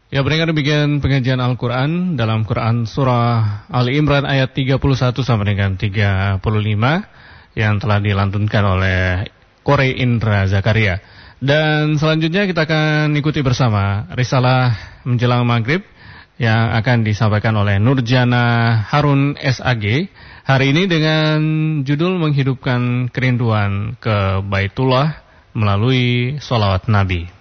Ya, pendengar, demikian pengajian Al-Quran dalam Quran Surah Ali Imran ayat 31 sampai dengan 35 yang telah dilantunkan oleh Kore Indra Zakaria. Dan selanjutnya kita akan ikuti bersama Risalah Menjelang Maghrib yang akan disampaikan oleh Nurjana Harun SAG. Hari ini dengan judul Menghidupkan Kerinduan ke Baitullah melalui sholawat Nabi.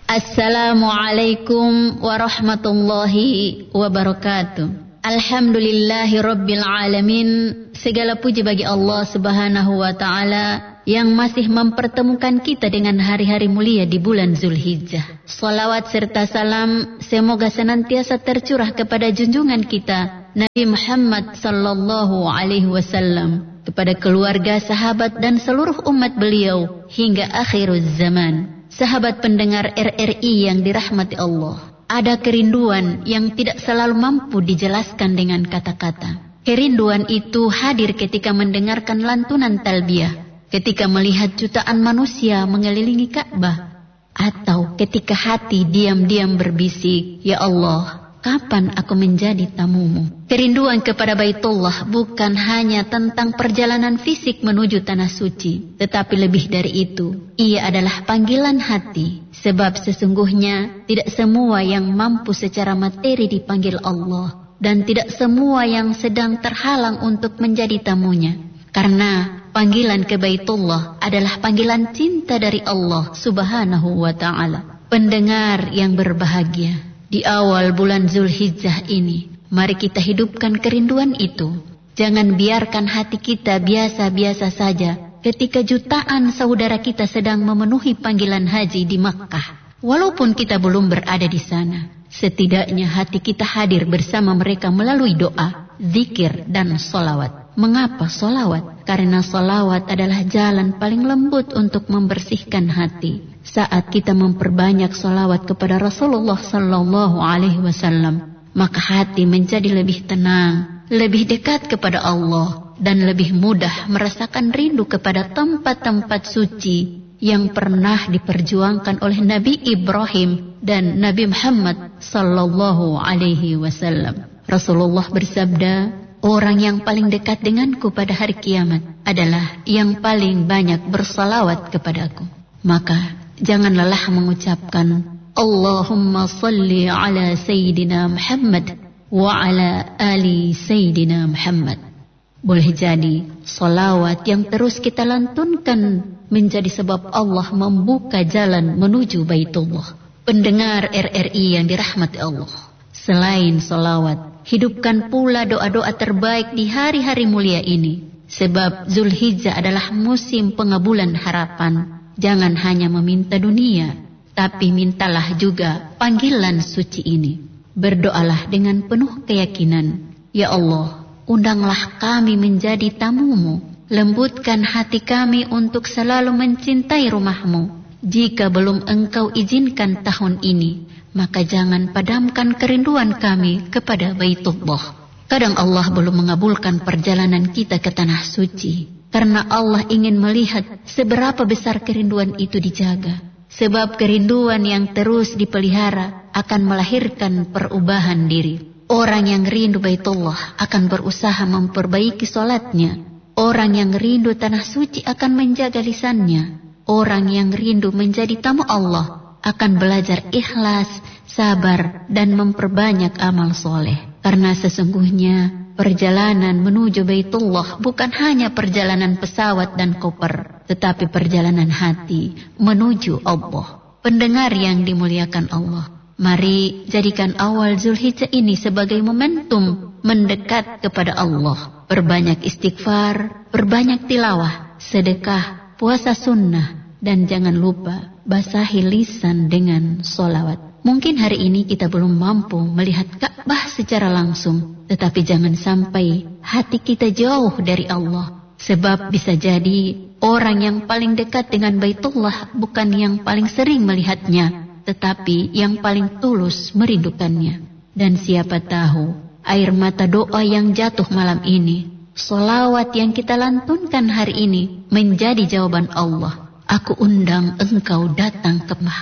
Assalamualaikum warahmatullahi wabarakatuh. Alhamdulillahi rabbil alamin. Segala puji bagi Allah subhanahu wa ta'ala yang masih mempertemukan kita dengan hari-hari mulia di bulan Zulhijjah. Salawat serta salam semoga senantiasa tercurah kepada junjungan kita Nabi Muhammad sallallahu alaihi wasallam, kepada keluarga, sahabat dan seluruh umat beliau hingga akhiruz zaman. Sahabat pendengar RRI yang dirahmati Allah, ada kerinduan yang tidak selalu mampu dijelaskan dengan kata-kata. Kerinduan itu hadir ketika mendengarkan lantunan talbiyah, ketika melihat jutaan manusia mengelilingi Ka'bah, atau ketika hati diam-diam berbisik, "Ya Allah, kapan aku menjadi tamumu?" Kerinduan kepada Baitullah bukan hanya tentang perjalanan fisik menuju tanah suci, tetapi lebih dari itu, ia adalah panggilan hati. Sebab sesungguhnya tidak semua yang mampu secara materi dipanggil Allah, dan tidak semua yang sedang terhalang untuk menjadi tamunya. Karena panggilan ke Baitullah adalah panggilan cinta dari Allah subhanahu wa ta'ala. Pendengar yang berbahagia, di awal bulan Zulhijjah ini, mari kita hidupkan kerinduan itu. Jangan biarkan hati kita biasa-biasa saja ketika jutaan saudara kita sedang memenuhi panggilan haji di Makkah. Walaupun kita belum berada di sana, setidaknya hati kita hadir bersama mereka melalui doa, zikir, dan sholawat. Mengapa sholawat? Karena sholawat adalah jalan paling lembut untuk membersihkan hati. Saat kita memperbanyak sholawat kepada Rasulullah sallallahu alaihi wasallam, maka hati menjadi lebih tenang, lebih dekat kepada Allah, dan lebih mudah merasakan rindu kepada tempat-tempat suci yang pernah diperjuangkan oleh Nabi Ibrahim dan Nabi Muhammad sallallahu alaihi wasallam. Rasulullah bersabda, "Orang yang paling dekat denganku pada hari kiamat adalah yang paling banyak bersalawat kepadaku." Maka jangan lelah mengucapkan Allahumma salli ala Sayyidina Muhammad wa ala ali Sayyidina Muhammad. Boleh jadi salawat yang terus kita lantunkan menjadi sebab Allah membuka jalan menuju Baitullah. Pendengar RRI yang dirahmati Allah, selain salawat, hidupkan pula doa-doa terbaik di hari-hari mulia ini. Sebab Zulhijjah adalah musim pengabulan harapan. Jangan hanya meminta dunia, tapi mintalah juga panggilan suci ini. Berdoalah dengan penuh keyakinan, "Ya Allah, undanglah kami menjadi tamumu. Lembutkan hati kami untuk selalu mencintai rumahmu. Jika belum Engkau izinkan tahun ini, maka jangan padamkan kerinduan kami kepada Baitullah." Kadang Allah belum mengabulkan perjalanan kita ke tanah suci, karena Allah ingin melihat seberapa besar kerinduan itu dijaga. Sebab kerinduan yang terus dipelihara akan melahirkan perubahan diri. Orang yang rindu Baitullah akan berusaha memperbaiki sholatnya. Orang yang rindu tanah suci akan menjaga lisannya. Orang yang rindu menjadi tamu Allah akan belajar ikhlas, sabar, dan memperbanyak amal soleh. Karena sesungguhnya perjalanan menuju Baitullah bukan hanya perjalanan pesawat dan koper, tetapi perjalanan hati menuju Allah. Pendengar yang dimuliakan Allah, mari jadikan awal Zulhijjah ini sebagai momentum mendekat kepada Allah. Perbanyak istighfar, perbanyak tilawah, sedekah, puasa sunnah, dan jangan lupa basahi lisan dengan sholawat. Mungkin hari ini kita belum mampu melihat Ka'bah secara langsung, tetapi jangan sampai hati kita jauh dari Allah. Sebab bisa jadi orang yang paling dekat dengan Baitullah bukan yang paling sering melihatnya, tetapi yang paling tulus merindukannya. Dan siapa tahu air mata doa yang jatuh malam ini, sholawat yang kita lantunkan hari ini menjadi jawaban Allah. Aku undang engkau datang ke rumahku.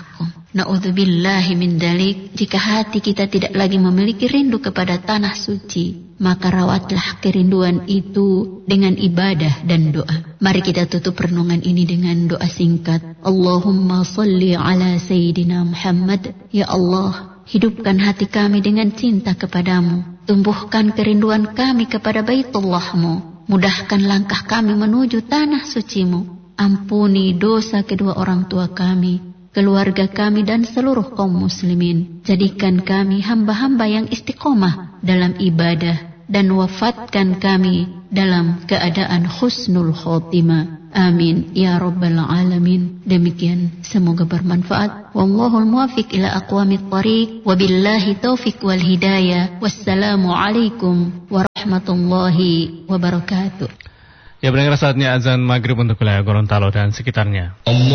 Na'udzubillahi min dalik. Jika hati kita tidak lagi memiliki rindu kepada tanah suci, maka rawatlah kerinduan itu dengan ibadah dan doa. Mari kita tutup renungan ini dengan doa singkat. Allahumma salli ala Sayyidina Muhammad. Ya Allah, hidupkan hati kami dengan cinta kepadamu. Tumbuhkan kerinduan kami kepada Baitullahmu. Mudahkan langkah kami menuju tanah sucimu. Ampuni dosa kedua orang tua kami, keluarga kami dan seluruh kaum muslimin. Jadikan kami hamba-hamba yang istiqomah dalam ibadah dan wafatkan kami dalam keadaan husnul khotimah. Amin ya rabbal alamin. Demikian, semoga bermanfaat. Wallahul muwaffiq ila aqwamit thariq. Wabillahi taufiq wal hidayah. Wassalamu alaikum warahmatullahi wabarakatuh. Ya, benar saatnya azan maghrib untuk wilayah Gorontalo dan sekitarnya.